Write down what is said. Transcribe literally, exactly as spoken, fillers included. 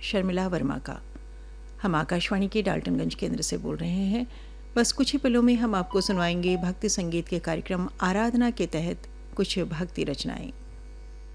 शर्मिला वर्मा का। हम आकाशवाणी के डाल्टनगंज केंद्र से बोल रहे हैं। बस कुछ ही पलों में हम आपको सुनवाएंगे भक्ति संगीत के कार्यक्रम आराधना के तहत कुछ भक्ति रचनाएं।